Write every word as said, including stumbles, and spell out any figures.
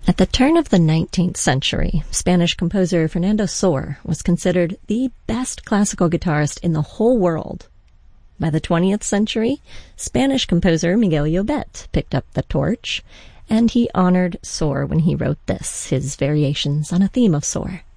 At the turn of the nineteenth century, Spanish composer Fernando Sor was considered the best classical guitarist in the whole world. By the twentieth century, Spanish composer Miguel Llobet picked up the torch, and he honored Sor when he wrote this, his variations on a theme of Sor.